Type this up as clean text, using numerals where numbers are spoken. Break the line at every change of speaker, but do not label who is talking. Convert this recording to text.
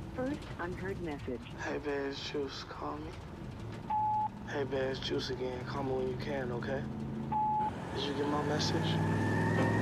First unheard message.
Hey, Bears Juice, call me. Hey, Bears Juice again. Call me when you can, okay? Did you get my message?